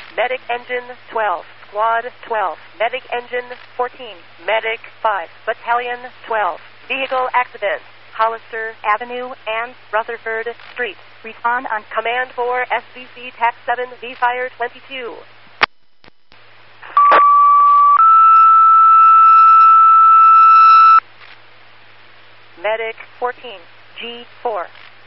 Medic Engine 12, Squad 12, Medic Engine 14, Medic 5, Battalion 12, Vehicle Accident, Hollister Avenue and Rutherford Street. Respond on Command 4 SCC TAC 7 V-Fire 22. Medic 14, G4.